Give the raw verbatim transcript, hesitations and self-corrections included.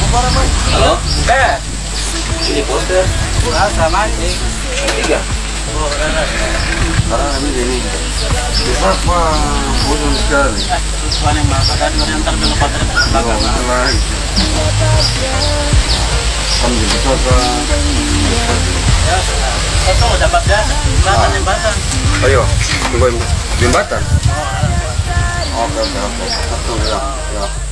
Halo? Eh. Ini poster. Sama sih. Tiga. Oh, benar. Sekarang kami ini. Besar mah bodoh sekali. Tuan yang maha dan yang terlalu kotor belakang. Kami besar kan. Ya, itu dapat gas. Jembatan jembatan. Ayo, tunggu jembatan. Oke, oke, oke. Satu ya, ya.